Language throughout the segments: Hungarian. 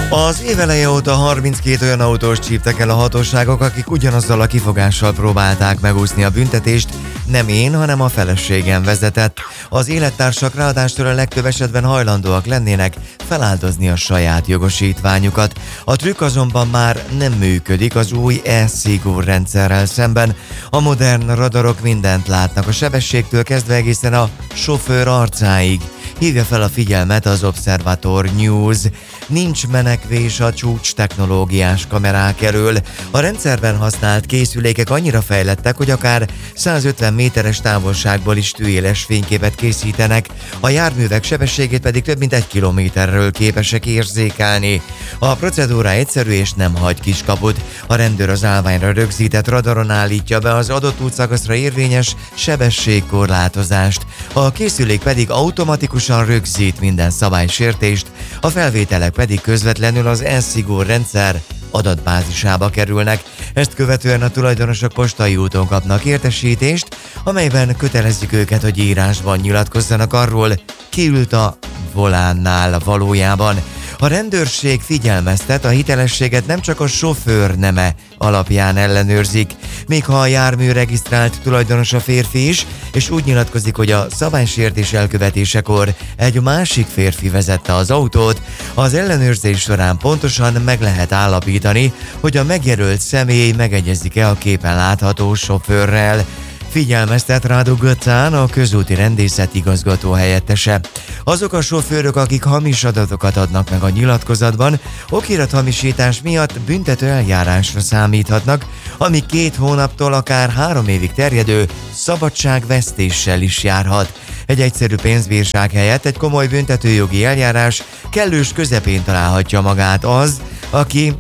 Az éveleje óta 32 olyan autós csíptek el a hatóságok, akik ugyanazzal a kifogással próbálták megúszni a büntetést, nem én, hanem a feleségem vezetett. Az élettársak ráadásul a legtöbb esetben hajlandóak lennének feláldozni a saját jogosítványukat. A trükk azonban már nem működik az új e-szigor rendszerrel szemben. A modern radarok mindent látnak, a sebességtől kezdve egészen a sofőr arcáig. Hívja fel a figyelmet az Observator News. Nincs menekvés a csúcs technológiás kamerák elől. A rendszerben használt készülékek annyira fejlettek, hogy akár 150 méteres távolságból is tűéles fényképet készítenek, a járművek sebességét pedig több mint 1 kilométerről képesek érzékelni. A procedúra egyszerű és nem hagy kiskaput. A rendőr az állványra rögzített radaron állítja be az adott útszakaszra érvényes sebességkorlátozást. A készülék pedig automatikusan rögzít minden szabálysértést, a felvételek pedig közvetlenül az e-szigor rendszer adatbázisába kerülnek. Ezt követően a tulajdonosok postai úton kapnak értesítést, amelyben kötelezzük őket, hogy írásban nyilatkozzanak arról, ki ült a volánnál valójában. A rendőrség figyelmeztet, a hitelességet nem csak a sofőr neme alapján ellenőrzik, még ha a jármű regisztrált tulajdonosa férfi is, és úgy nyilatkozik, hogy a szabálysértés elkövetésekor egy másik férfi vezette az autót, az ellenőrzés során pontosan meg lehet állapítani, hogy a megjelölt személy megegyezik-e a képen látható sofőrrel. Figyelmeztet Radu Götzán, a közúti rendészet igazgató helyettese. Azok a sofőrök, akik hamis adatokat adnak meg a nyilatkozatban, okirathamisítás miatt büntető eljárásra számíthatnak, ami 2 hónaptól akár 3 évig terjedő szabadságvesztéssel is járhat. Egy egyszerű pénzbírság helyett egy komoly büntetőjogi eljárás kellős közepén találhatja magát az, aki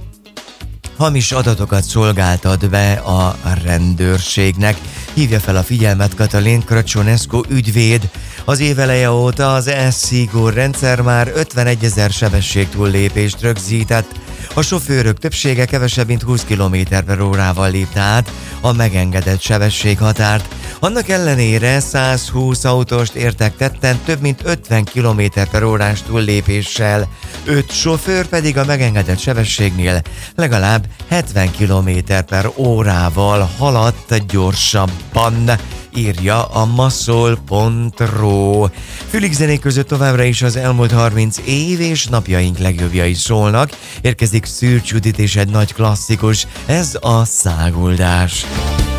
hamis adatokat szolgáltat be a rendőrségnek. Hívja fel a figyelmet Katalin Crăciunescu ügyvéd. Az éveleje óta az e-szigor rendszer már 51 000 sebességtúllépést rögzített. A sofőrök többsége kevesebb mint 20 km/órával lépte át a megengedett sebességhatárt. Annak ellenére 120 autóst értek tetten több mint 50 km/órás túllépéssel, 5 sofőr pedig a megengedett sebességnél legalább 70 km/órával haladt gyorsabban, írja a maszol.ro. Fülig zenék között továbbra is az elmúlt 30 év és napjaink legjobbjai szólnak. Érkezik Szűcs Judit és egy nagy klasszikus, ez a Száguldás.